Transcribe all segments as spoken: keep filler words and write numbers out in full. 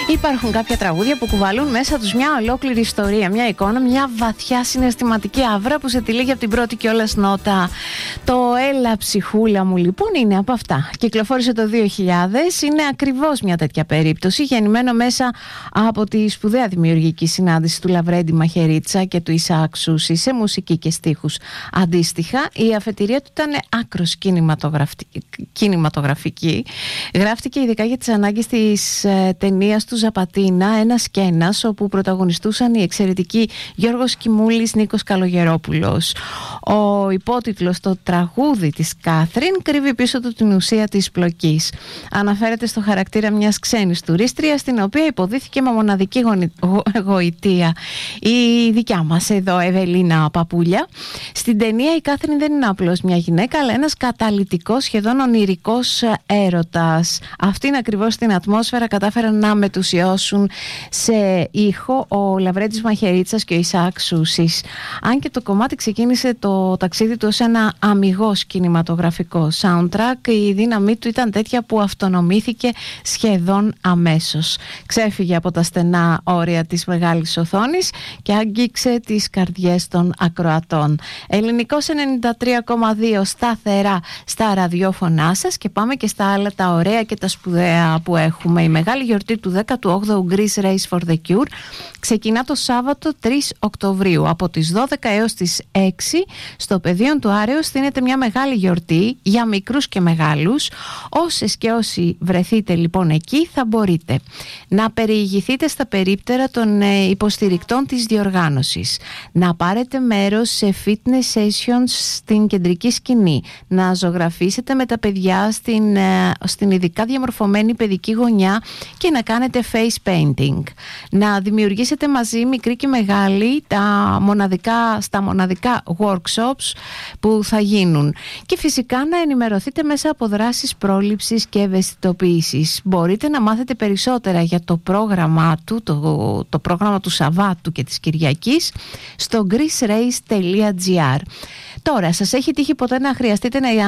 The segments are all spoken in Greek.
Υπάρχουν κάποια τραγούδια που κουβαλούν μέσα τους μια ολόκληρη ιστορία, μια εικόνα, μια βαθιά συναισθηματική άβρα που σε τυλίγει από την πρώτη κιόλας νότα. Το «Έλα ψυχούλα μου» λοιπόν είναι από αυτά. Κυκλοφόρησε το δύο χιλιάδες, είναι ακριβώς μια τέτοια περίπτωση, γεννημένο μέσα από τη σπουδαία δημιουργική συνάντηση του Λαβρέντη Μαχαιρίτσα και του Ισαάκ Σούση σε μουσική και στίχους. Αντίστοιχα, η αφετηρία του ήταν άκρος κινηματογραφική. Γράφτηκε ειδικά για τις ανάγκες της ε, ταινίας του Ζαπατίνα, ένας και ένας, όπου πρωταγωνιστούσαν οι εξαιρετικοί Γιώργος Κιμούλης, Νίκος Καλογερόπουλος. Ο υπότιτλος «Το τραγούδι της Κάθριν» κρύβει πίσω του την ουσία της πλοκής. Αναφέρεται στο χαρακτήρα μιας ξένης τουρίστριας, την οποία υποδίθηκε με μοναδική γονι... γοητεία η δικιά μας εδώ Ευελίνα Παπούλια. Στην ταινία η Κάθριν δεν είναι απλώς μια γυναίκα, αλλά ένας καταλυτικός, σχεδόν ονειρικός έρωτας. Αυτήν ακριβώς την ατμόσφαιρα κατάφεραν να μετουσιώσουν σε ήχο ο Λαβρέντης Μαχαιρίτσας και ο Ισαάκ Σούσης. Αν και το κομμάτι ξεκίνησε το ταξίδι του ως ένα αμιγώς κινηματογραφικό soundtrack, η δύναμή του ήταν τέτοια που αυτονομήθηκε σχεδόν αμέσως. Ξέφυγε από τα στενά όρια της μεγάλης οθόνης και άγγιξε τις καρδιές των ακροατών. Ελληνικός ενενήντα τρία κόμμα δύο σταθερά στα ραδιόφωνά σας, και πάμε και στα άλλα τα ωραία και τα σπουδαία που έχουμε. Η μεγάλη γιορτή του δέκατου όγδοου Greece Race for the Cure ξεκινά το Σάββατο τρεις Οκτωβρίου. Από τις δώδεκα έως τις έξι στο πεδίο του Άρεως στείνεται μια μεγάλη γιορτή για μικρούς και μεγάλους. Όσες και όσοι βρεθείτε λοιπόν εκεί, θα μπορείτε να περιηγηθείτε στα περίπτερα των υποστηρικτών της διοργάνωσης, να πάρετε μέρος σε fitness sessions στην κεντρική σκηνή, να ζωγραφίσετε με τα παιδιά στην, στην ειδικά διαμορφωμένη παιδική γωνιά και να κάνετε face painting, να δημιουργήσετε μαζί, μικροί και μεγάλοι, τα μοναδικά, στα μοναδικά workshops που θα γίνουν, και φυσικά να ενημερωθείτε μέσα από δράσεις πρόληψης και ευαισθητοποίησης. Μπορείτε να μάθετε περισσότερα για το πρόγραμμα του, το, το πρόγραμμα του Σαββάτου και της Κυριακής στο greece race τελεία gr. Τώρα, σας έχει τύχει ποτέ να χρειαστείτε μια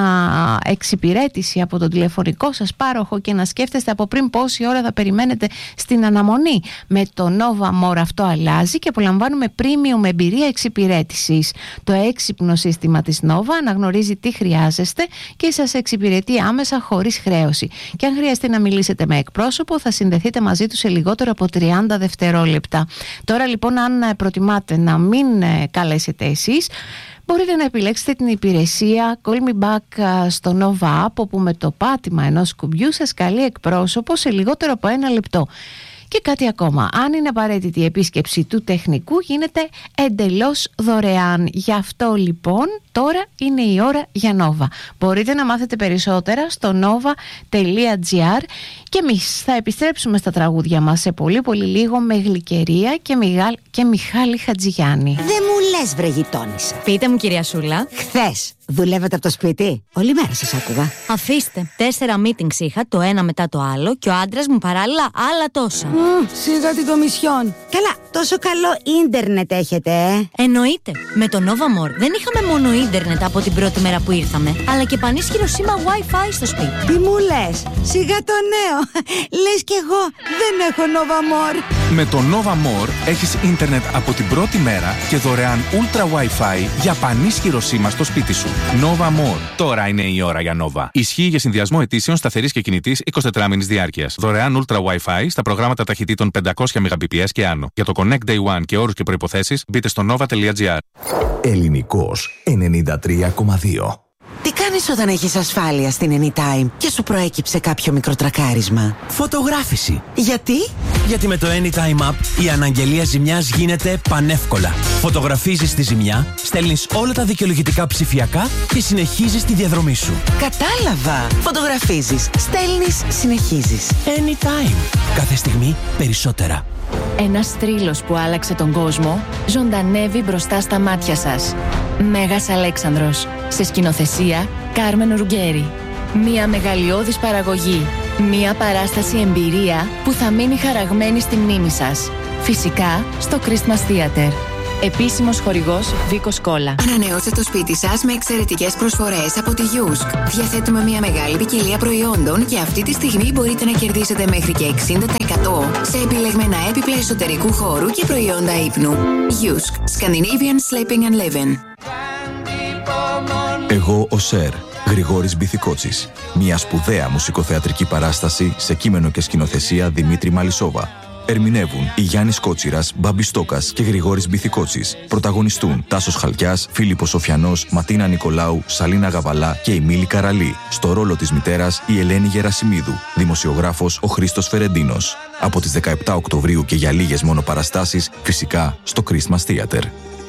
εξυπηρέτηση από τον τηλεφωνικό σας πάροχο και να σκέφτεστε από πριν πόση ώρα θα περιμένετε στην αναμονή? Με το Nova More αυτό αλλάζει και απολαμβάνουμε premium εμπειρία εξυπηρέτησης. Το έξυπνο σύστημα της Nova αναγνωρίζει τι χρειάζεστε και σας εξυπηρετεί άμεσα χωρίς χρέωση. Και αν χρειαστεί να μιλήσετε με εκπρόσωπο, θα συνδεθείτε μαζί του σε λιγότερο από τριάντα δευτερόλεπτα. Τώρα λοιπόν, αν προτιμάτε να μην καλέσετε εσείς, μπορείτε να επιλέξετε την υπηρεσία Call Me Back στο Nova App, όπου με το πάτημα ενός κουμπιού σας καλεί εκπρόσωπο σε λιγότερο από ένα λεπτό. Και κάτι ακόμα, αν είναι απαραίτητη η επίσκεψη του τεχνικού, γίνεται εντελώς δωρεάν. Γι' αυτό λοιπόν τώρα είναι η ώρα για Nova. Μπορείτε να μάθετε περισσότερα στο nova τελεία gr, και εμείς θα επιστρέψουμε στα τραγούδια μας σε πολύ πολύ λίγο με Γλυκερία και, Μιγάλ, και Μιχάλη Χατζηγιάννη. Δεν μου λες, βρε γειτόνισσα. Πείτε μου, κυρία Σούλα. Χθες δουλεύετε από το σπίτι? Όλη μέρα σας άκουγα. Αφήστε, τέσσερα meetings είχα, το ένα μετά το άλλο, και ο άντρας μου παράλληλα άλλα τόσα. Mm, σιγά την κομισιόν. Καλά, τόσο καλό ίντερνετ έχετε, ε? Εννοείται. Με το Nova More δεν είχαμε μόνο ίντερνετ από την πρώτη μέρα που ήρθαμε, αλλά και πανίσχυρο σήμα Wi-Fi στο σπίτι. Τι μου λες? Σιγά το νέο. Λες κι εγώ δεν έχω Nova More. Με το Nova More έχεις ίντερνετ από την πρώτη μέρα και δωρεάν Ultra Wi-Fi για πανίσχυρο σήμα στο σπίτι σου. Nova More. Τώρα είναι η ώρα για Nova. Ισχύει για συνδυασμό αιτήσεων σταθερής και κινητής εικοσιτετράμηνης διάρκειας. Δωρεάν Ultra Wi-Fi στα προγράμματα ταχυτήτων πεντακόσια μεγαμπιτ και άνω. Για το Connect Day One και όρους και προϋποθέσεις μπείτε στο nova τελεία gr. Ελληνικός ενενήντα τρία κόμμα δύο. Τι κάνεις όταν έχεις ασφάλεια στην Anytime και σου προέκυψε κάποιο μικρό τρακάρισμα? Φωτογράφηση. Γιατί? Γιατί με το Anytime App η αναγγελία ζημιάς γίνεται πανεύκολα. Φωτογραφίζεις τη ζημιά, στέλνεις όλα τα δικαιολογητικά ψηφιακά και συνεχίζεις τη διαδρομή σου. Κατάλαβα. Φωτογραφίζεις, στέλνεις, συνεχίζεις. Anytime. Κάθε στιγμή περισσότερα. Ένας θρύλος που άλλαξε τον κόσμο ζωντανεύει μπροστά στα μάτια σας. Μέγας Αλέξανδρος. Σε σκηνοθεσία Κάρμεν Ρουγκέρι. Μια μεγαλειώδης παραγωγή. Μια παράσταση εμπειρία που θα μείνει χαραγμένη στη μνήμη σας. Φυσικά στο Christmas Theater. Επίσημος χορηγός Βίκος Κόλλα. Ανανεώστε το σπίτι σας με εξαιρετικές προσφορές από τη Γιούσκ. Διαθέτουμε μια μεγάλη ποικιλία προϊόντων και αυτή τη στιγμή μπορείτε να κερδίσετε μέχρι και εξήντα τοις εκατό σε επιλεγμένα έπιπλα εσωτερικού χώρου και προϊόντα ύπνου. Γιούσκ. Scandinavian Sleeping and Living. Εγώ ο Σερ, Γρηγόρης Μπιθικότσης. Μια σπουδαία μουσικοθεατρική παράσταση σε κείμενο και σκηνοθεσία Δημήτρη Μαλισσόβα. Ερμηνεύουν η Γιάννης Κότσιρας, Μπάμπης Στόκας και Γρηγόρης Μπιθικότσης. Πρωταγωνιστούν Τάσος Χαλκιάς, Φίλιππος Σοφιανός, Ματίνα Νικολάου, Σαλίνα Γαβαλά και η Μίλη Καραλή. Στο ρόλο της μητέρας η Ελένη Γερασιμίδου. Δημοσιογράφος ο Χρήστος Φερεντίνος. Από τις δεκαεπτά Οκτωβρίου και για λίγες μόνο παραστάσεις, φυσικά στο Christmas Theater.